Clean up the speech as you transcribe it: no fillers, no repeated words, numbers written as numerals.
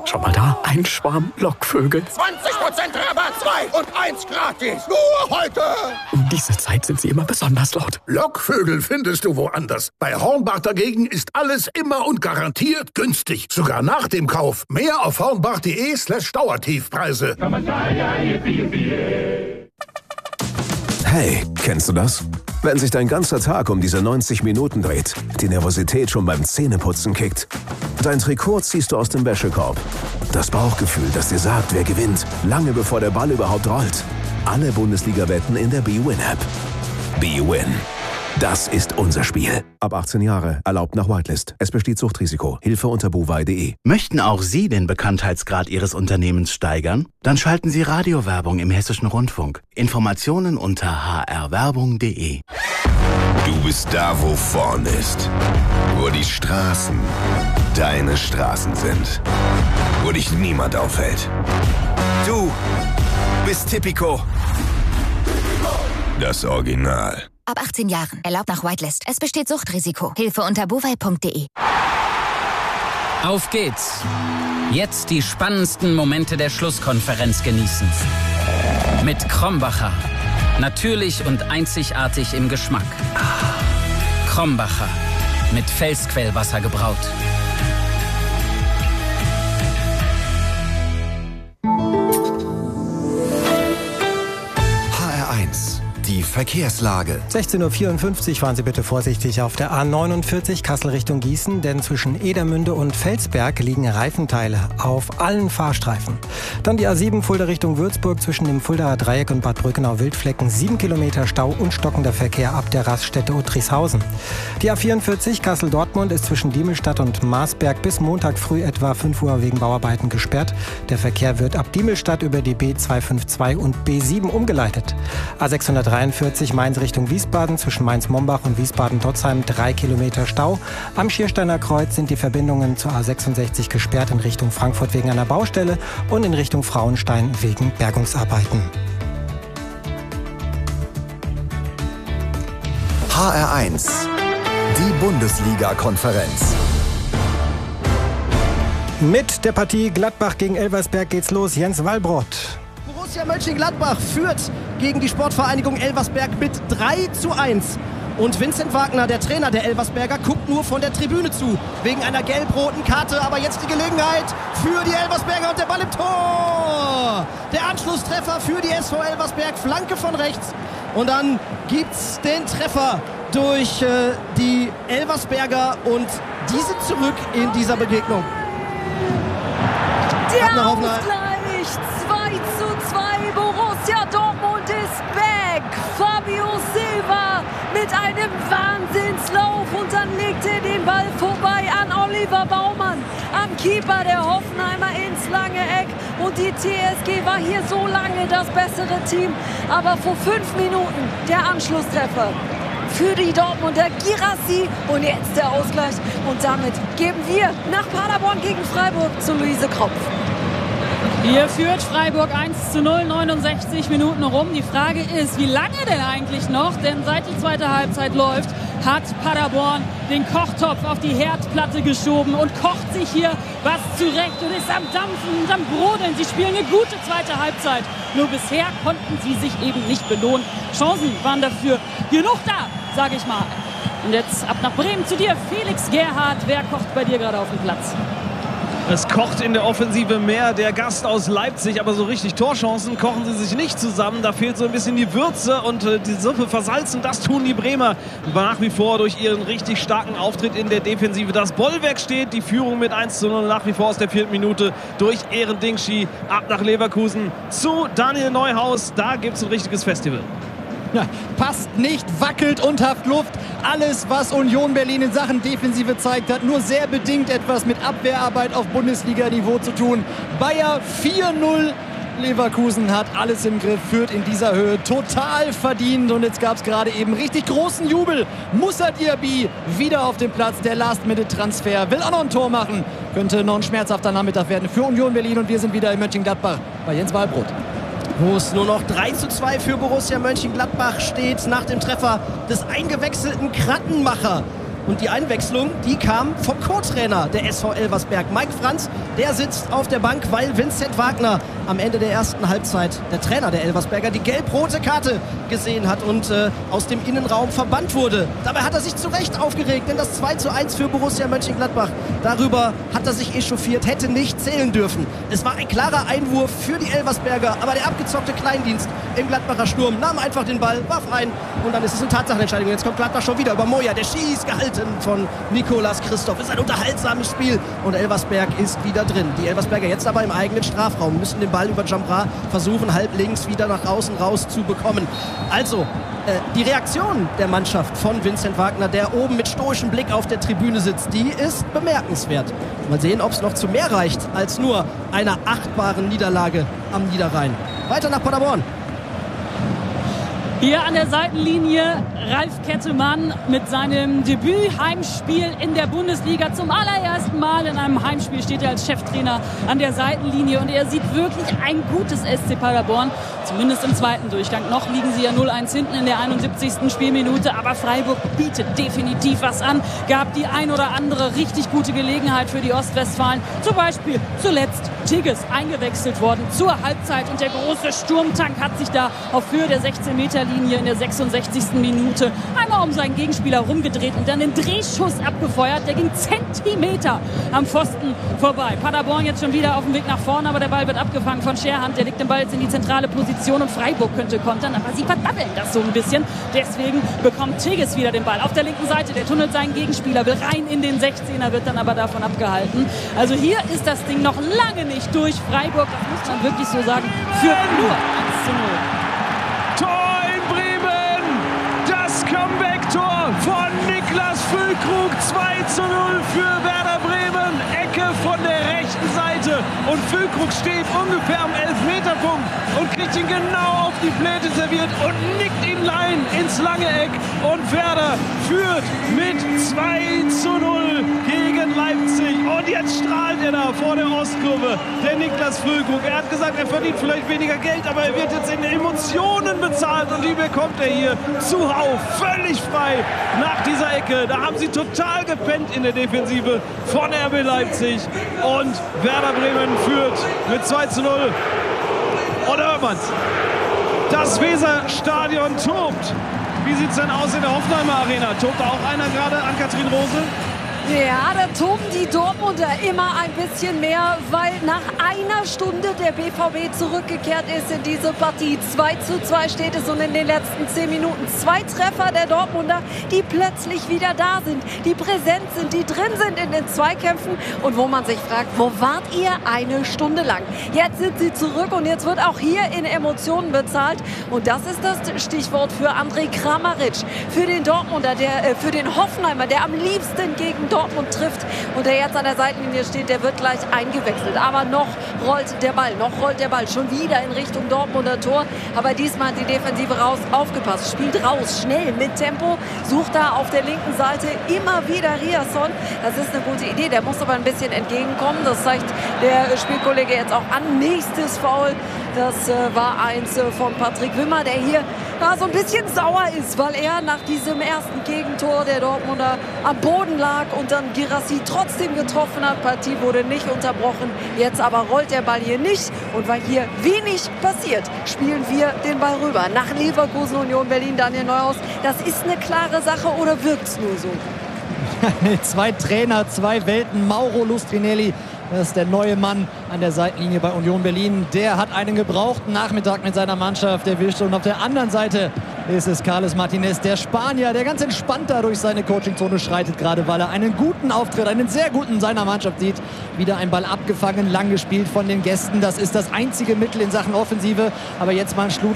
Schau mal da, ein Schwarm Lockvögel. 20% Rabatt, 2 und 1 gratis. Nur heute. Um diese Zeit sind sie immer besonders laut. Lockvögel findest du woanders. Bei Hornbach dagegen ist alles immer und garantiert günstig. Sogar nach dem Kauf. Mehr auf hornbach.de/Dauertiefpreise. Hey, kennst du das? Wenn sich dein ganzer Tag um diese 90 Minuten dreht, die Nervosität schon beim Zähneputzen kickt. Dein Trikot ziehst du aus dem Wäschekorb. Das Bauchgefühl, das dir sagt, wer gewinnt, lange bevor der Ball überhaupt rollt. Alle Bundesliga-Wetten in der bwin-App. bwin. Das ist unser Spiel. Ab 18 Jahre. Erlaubt nach Whitelist. Es besteht Suchtrisiko. Hilfe unter bovai.de. Möchten auch Sie den Bekanntheitsgrad Ihres Unternehmens steigern? Dann schalten Sie Radiowerbung im Hessischen Rundfunk. Informationen unter hrwerbung.de. Du bist da, wo vorne ist. Wo die Straßen deine Straßen sind. Wo dich niemand aufhält. Du bist Tipico. Das Original. Ab 18 Jahren. Erlaubt nach Whitelist. Es besteht Suchtrisiko. Hilfe unter bovai.de. Auf geht's. Jetzt die spannendsten Momente der Schlusskonferenz genießen. Mit Krombacher. Natürlich und einzigartig im Geschmack. Krombacher. Mit Felsquellwasser gebraut. HR1. Die Verkehrslage. 16:54 Uhr, fahren Sie bitte vorsichtig auf der A49 Kassel Richtung Gießen, denn zwischen Edermünde und Felsberg liegen Reifenteile auf allen Fahrstreifen. Dann die A7 Fulda Richtung Würzburg zwischen dem Fuldaer Dreieck und Bad Brückenau-Wildflecken 7 Kilometer Stau und stockender Verkehr ab der Raststätte Uttrichshausen. Die A44 Kassel-Dortmund ist zwischen Diemelstadt und Marsberg bis Montag früh etwa 5 Uhr wegen Bauarbeiten gesperrt. Der Verkehr wird ab Diemelstadt über die B252 und B7 umgeleitet. A643 Mainz Richtung Wiesbaden zwischen Mainz-Mombach und Wiesbaden-Dotzheim 3 Kilometer Stau. Am Schiersteiner Kreuz sind die Verbindungen zur A66 gesperrt in Richtung Frankfurt wegen einer Baustelle und in Richtung Frauenstein wegen Bergungsarbeiten. HR1. Die Bundesliga-Konferenz. Mit der Partie Gladbach gegen Elversberg geht's los. Jens Wallbrot. Borussia Mönchengladbach führt gegen die Sportvereinigung Elversberg mit 3:1. Und Vincent Wagner, der Trainer der Elversberger, guckt nur von der Tribüne zu, wegen einer gelb-roten Karte. Aber jetzt die Gelegenheit für die Elversberger und der Ball im Tor. Der Anschlusstreffer für die SV Elversberg, Flanke von rechts. Und dann gibt's den Treffer durch die Elversberger und diese zurück in dieser Begegnung. Der Ausgleich, 2:2, Borussia Dortmund ist back. Fabio Silva mit einem Wahnsinnslauf und dann legt er den Ball vorbei an Oliver Baumann, am Keeper der Hoffenheimer ins lange Eck. Und die TSG war hier so lange das bessere Team, aber vor 5 Minuten der Anschlusstreffer für die Dortmunder Girassi und jetzt der Ausgleich. Und damit geben wir nach Paderborn gegen Freiburg zu Luise Kropf. Hier führt Freiburg 1:0, 69 Minuten rum. Die Frage ist, wie lange denn eigentlich noch? Denn seit die zweite Halbzeit läuft, hat Paderborn den Kochtopf auf die Herdplatte geschoben und kocht sich hier was zurecht und ist am Dampfen und am Brodeln. Sie spielen eine gute zweite Halbzeit. Nur bisher konnten sie sich eben nicht belohnen. Chancen waren dafür genug da, sage ich mal. Und jetzt ab nach Bremen zu dir, Felix Gerhardt. Wer kocht bei dir gerade auf dem Platz? Es kocht in der Offensive mehr der Gast aus Leipzig, aber so richtig Torchancen kochen sie sich nicht zusammen. Da fehlt so ein bisschen die Würze und die Suppe versalzen. Das tun die Bremer nach wie vor durch ihren richtig starken Auftritt in der Defensive. Das Bollwerk steht, die Führung mit 1:0 nach wie vor aus der 4. Minute durch Eren Dingschi ab nach Leverkusen zu Daniel Neuhaus. Da gibt es ein richtiges Festival. Ja, passt nicht, wackelt und haft Luft. Alles, was Union Berlin in Sachen Defensive zeigt, hat nur sehr bedingt etwas mit Abwehrarbeit auf Bundesliga-Niveau zu tun. Bayer 4:0. Leverkusen hat alles im Griff, führt in dieser Höhe total verdient. Und jetzt gab es gerade eben richtig großen Jubel. Moussa Diaby wieder auf dem Platz. Der Last-Minute-Transfer will auch noch ein Tor machen. Könnte noch ein schmerzhafter Nachmittag werden für Union Berlin. Und wir sind wieder in Mönchengladbach bei Jens Wallbrot. Wo es nur noch 3:2 für Borussia Mönchengladbach steht nach dem Treffer des eingewechselten Krattenmacher. Und die Einwechslung, die kam vom Co-Trainer der SV Elversberg. Mike Franz, der sitzt auf der Bank, weil Vincent Wagner am Ende der ersten Halbzeit, der Trainer der Elversberger, die gelb-rote Karte gesehen hat und aus dem Innenraum verbannt wurde. Dabei hat er sich zu Recht aufgeregt, denn das 2:1 für Borussia Mönchengladbach, darüber hat er sich echauffiert, hätte nicht zählen dürfen. Es war ein klarer Einwurf für die Elversberger, aber der abgezockte Kleindienst im Gladbacher Sturm nahm einfach den Ball, warf ein und dann ist es eine Tatsachenentscheidung. Jetzt kommt Gladbach schon wieder über Moya, der schießt, gehalten von Nicolas Christoph. Ist ein unterhaltsames Spiel und Elversberg ist wieder drin. Die Elversberger jetzt aber im eigenen Strafraum, müssen den Ball über Jambra versuchen, halb links wieder nach außen raus zu bekommen. Also, die Reaktion der Mannschaft von Vincent Wagner, der oben mit stoischem Blick auf der Tribüne sitzt, die ist bemerkenswert. Mal sehen, ob es noch zu mehr reicht als nur einer achtbaren Niederlage am Niederrhein. Weiter nach Paderborn. Hier an der Seitenlinie Ralf Kettemann mit seinem Debüt-Heimspiel in der Bundesliga. Zum allerersten Mal in einem Heimspiel steht er als Cheftrainer an der Seitenlinie und er sieht wirklich ein gutes SC Paderborn, zumindest im zweiten Durchgang. Noch liegen sie ja 0:1 hinten in der 71. Spielminute, aber Freiburg bietet definitiv was an. Gab die ein oder andere richtig gute Gelegenheit für die Ostwestfalen. Zum Beispiel zuletzt Tigges eingewechselt worden zur Halbzeit und der große Sturmtank hat sich da auf Höhe der 16-Meter-Linie in der 66. Minute einmal um seinen Gegenspieler rumgedreht und dann den Drehschuss abgefeuert. Der ging Zentimeter am Pfosten vorbei. Paderborn jetzt schon wieder auf dem Weg nach vorne, aber der Ball wird abgefangen von Scherhand. Der legt den Ball jetzt in die zentrale Position und Freiburg könnte kontern, aber sie verdabbeln das so ein bisschen. Deswegen bekommt Tigges wieder den Ball auf der linken Seite. Der tunnelt seinen Gegenspieler, will rein in den 16er, wird dann aber davon abgehalten. Also hier ist das Ding noch lange nicht durch. Freiburg, das muss man wirklich so sagen, führt nur 1:0. Tor in Bremen! Das Comeback-Tor von Niklas Füllkrug. 2:0 für Werder Bremen. Ecke von der rechten Seite. Und Füllkrug steht ungefähr am Elfmeterpunkt und kriegt ihn genau auf die Pläte serviert und nickt ihn rein ins lange Eck. Und Werder führt mit 2:0 gegen Leipzig. Und jetzt strahlt er da vor der Ostkurve, der Niklas Füllkrug. Er hat gesagt, er verdient vielleicht weniger Geld, aber er wird jetzt in Emotionen bezahlt. Und die bekommt er hier zuhauf, völlig frei nach dieser Ecke. Da haben sie total gepennt in der Defensive von RB Leipzig. Und Werder Bremen führt mit 2:0. Und hört man's. Das Weserstadion tobt. Wie sieht es denn aus in der Hoffenheimer Arena? Tobt da auch einer gerade an Kathrin Rose? Ja, da toben die Dortmunder immer ein bisschen mehr, weil nach einer Stunde der BVB zurückgekehrt ist in diese Partie. 2:2 steht es und in den letzten 10 Minuten 2 Treffer der Dortmunder, die plötzlich wieder da sind, die präsent sind, die drin sind in den Zweikämpfen und wo man sich fragt, wo wart ihr eine Stunde lang? Jetzt sind sie zurück und jetzt wird auch hier in Emotionen bezahlt und das ist das Stichwort für André Kramaric, für den Dortmunder, für den Hoffenheimer, der am liebsten gegen Dortmund trifft und der jetzt an der Seitenlinie steht, der wird gleich eingewechselt. Aber noch rollt der Ball schon wieder in Richtung Dortmunder Tor. Aber diesmal hat die Defensive aufgepasst, spielt raus, schnell, mit Tempo, sucht da auf der linken Seite immer wieder Riasson. Das ist eine gute Idee, der muss aber ein bisschen entgegenkommen. Das zeigt der Spielkollege jetzt auch an. Nächstes Foul, das war eins von Patrick Wimmer, der hier so ein bisschen sauer ist, weil er nach diesem ersten Gegentor der Dortmunder am Boden lag und dann Guirassy trotzdem getroffen hat. Partie wurde nicht unterbrochen. Jetzt aber rollt der Ball hier nicht. Und weil hier wenig passiert, spielen wir den Ball rüber. Nach Leverkusen, Union Berlin, Daniel Neuhaus. Das ist eine klare Sache oder wirkt es nur so? 2 Trainer, 2 Welten. Mauro Lustrinelli, das ist der neue Mann an der Seitenlinie bei Union Berlin. Der hat einen gebrauchten Nachmittag mit seiner Mannschaft erwischt. Und auf der anderen Seite ist es Carles Martinez, der Spanier, der ganz entspannt da durch seine Coachingzone schreitet, gerade weil er einen guten Auftritt, einen sehr guten seiner Mannschaft sieht. Wieder ein Ball abgefangen, lang gespielt von den Gästen. Das ist das einzige Mittel in Sachen Offensive. Aber jetzt mal ein